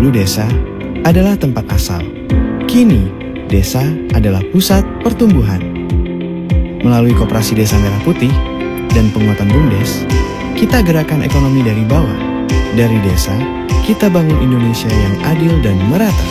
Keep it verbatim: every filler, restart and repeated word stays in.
Dulu desa adalah tempat asal. Kini, desa adalah pusat pertumbuhan. Melalui Koperasi Desa Merah Putih dan penguatan BUMDes, kita gerakan ekonomi dari bawah. Dari desa, kita bangun Indonesia yang adil dan merata.